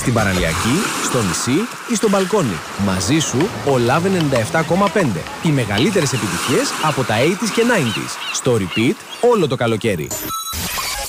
Στην παραλιακή, στο νησί ή στο μπαλκόνι. Μαζί σου ο Love 97,5. Οι μεγαλύτερες επιτυχίες από τα 80s και 90s. Στο repeat όλο το καλοκαίρι.